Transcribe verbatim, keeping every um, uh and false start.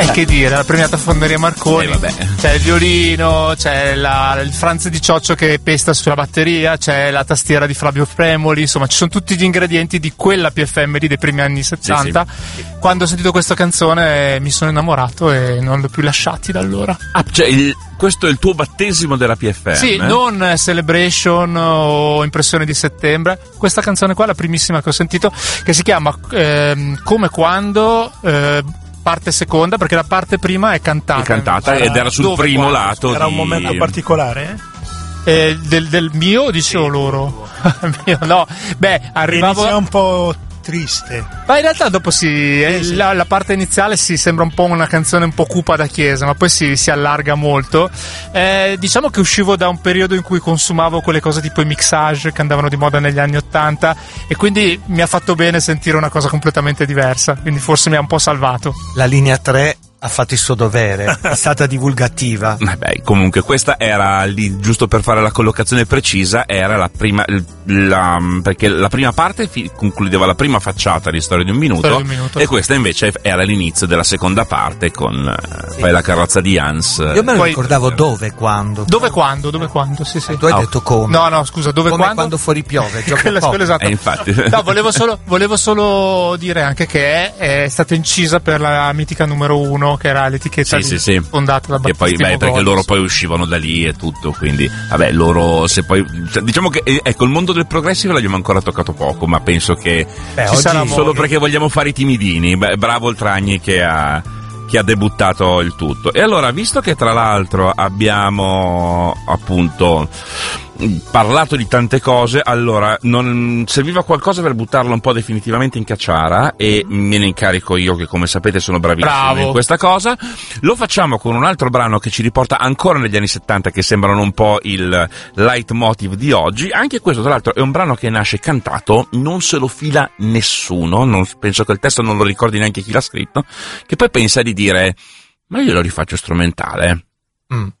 Eh, che dire, la premiata Fonderia Marconi, eh, vabbè. c'è il violino, c'è la, il Franz di Cioccio che pesta sulla batteria, c'è la tastiera di Fabio Premoli, insomma ci sono tutti gli ingredienti di quella P F M D dei primi anni settanta. Sì, sì. Quando ho sentito questa canzone mi sono innamorato e non l'ho più lasciati da allora. Ah, cioè il, questo è il tuo battesimo della P F M? Sì, eh? non Celebration o Impressione di settembre, questa canzone qua è la primissima che ho sentito, che si chiama eh, Come Quando, eh, parte seconda, perché la parte prima è cantata. È cantata era, ed era sul primo quando? lato. Era di... un momento particolare? Eh, del, del mio o dicevo sì, loro? mio, no, beh, arrivavo. Inizia un po' triste. Ma in realtà dopo si eh, sì. la, la parte iniziale si sembra un po' una canzone un po' cupa da chiesa, ma poi si, si allarga molto. Eh, diciamo che uscivo da un periodo in cui consumavo quelle cose tipo i mixage che andavano di moda negli anni ottanta e quindi mi ha fatto bene sentire una cosa completamente diversa, quindi forse mi ha un po' salvato. La linea tre ha fatto il suo dovere, è stata divulgativa. Vabbè, comunque questa era lì, giusto per fare la collocazione precisa, era la prima, la, perché la prima parte fi, concludeva la prima facciata di Storia di un minuto, Storia di un minuto. E questa invece era l'inizio della seconda parte con sì. poi la carrozza di Hans. Io me lo poi, ricordavo dove e quando. Dove quando, dove quando, sì sì. Tu hai oh. detto come? No no scusa, dove come quando? Quando fuori piove. quella, quella esatto. Eh, infatti. No, volevo solo, volevo solo dire anche che è, è stata incisa per la mitica numero uno, che era l'etichetta sì, sì, sì. fondata da Battista. E poi beh, perché loro poi uscivano da lì e tutto, quindi vabbè, loro se poi cioè, diciamo che ecco, il mondo del progressive l'abbiamo ancora toccato poco, ma penso che beh, ci oggi sarà solo modo. Perché vogliamo fare i timidini. Beh, bravo il Tragni che ha che ha debuttato il tutto. E allora, visto che tra l'altro abbiamo appunto parlato di tante cose, allora non serviva qualcosa per buttarlo un po' definitivamente in cacciara e me ne incarico io che come sapete sono bravissimo Bravo. in questa cosa. Lo facciamo con un altro brano che ci riporta ancora negli anni settanta, che sembrano un po' il leitmotiv di oggi. Anche questo tra l'altro è un brano che nasce cantato, non se lo fila nessuno, non, penso che il testo non lo ricordi neanche chi l'ha scritto, che poi pensa di dire ma io lo rifaccio strumentale. Mm.